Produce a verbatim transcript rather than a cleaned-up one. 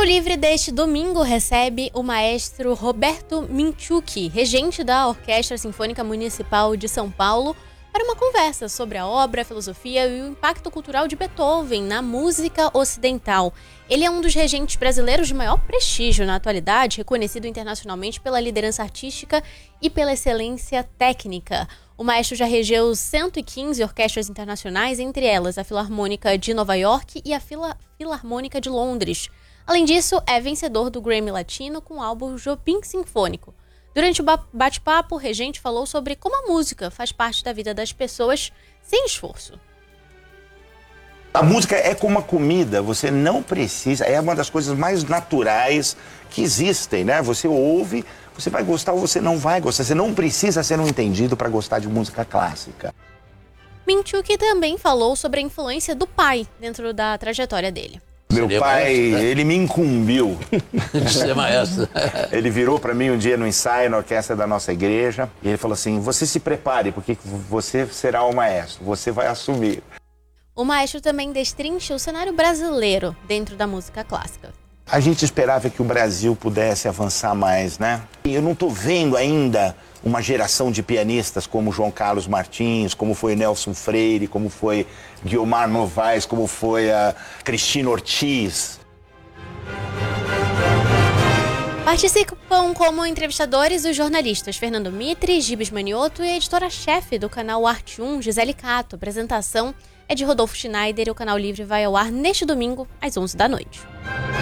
Canal Livre deste domingo recebe o maestro Roberto Minchuk, regente da Orquestra Sinfônica Municipal de São Paulo, para uma conversa sobre a obra, a filosofia e o impacto cultural de Beethoven na música ocidental. Ele é um dos regentes brasileiros de maior prestígio na atualidade, reconhecido internacionalmente pela liderança artística e pela excelência técnica. O maestro já regeu cento e quinze orquestras internacionais, entre elas a Filarmônica de Nova York e a Fila- Filarmônica de Londres. Além disso, é vencedor do Grammy Latino com o álbum Jobim Sinfônico. Durante o bate-papo, o regente falou sobre como a música faz parte da vida das pessoas sem esforço. A música é como a comida, você não precisa, é uma das coisas mais naturais que existem, né? Você ouve, você vai gostar ou você não vai gostar, você não precisa ser um entendido para gostar de música clássica. Minchuk também falou sobre a influência do pai dentro da trajetória dele. Meu Seria pai, maestro, né? ele me incumbiu. De ser maestro. Ele virou para mim um dia no ensaio na orquestra da nossa igreja e ele falou assim: você se prepare porque você será o maestro, você vai assumir. O maestro também destrincha o cenário brasileiro dentro da música clássica. A gente esperava que o Brasil pudesse avançar mais, né? E eu não estou vendo ainda uma geração de pianistas como João Carlos Martins, como foi Nelson Freire, como foi Guiomar Novaes, como foi a Cristina Ortiz. Participam como entrevistadores os jornalistas Fernando Mitre, Gibes Manioto e a editora-chefe do canal Arte um, Gisele Cato. A apresentação é de Rodolfo Schneider e o Canal Livre vai ao ar neste domingo, às onze da noite.